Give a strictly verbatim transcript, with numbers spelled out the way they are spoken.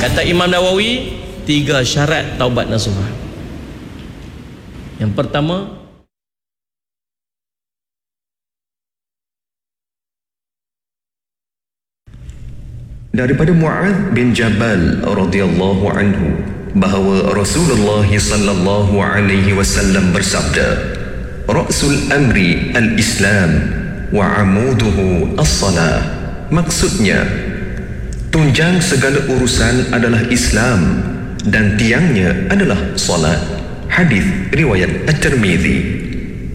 Kata Imam Nawawi, tiga syarat taubat nasuha. Yang pertama, daripada Mu'adz bin Jabal radhiyallahu anhu bahawa Rasulullah sallallahu alaihi wasallam bersabda, Ra'sul amri al-Islam wa amuduhu as-salah. Maksudnya, tunjang segala urusan adalah Islam dan tiangnya adalah salat. Hadis riwayat At-Tirmizi.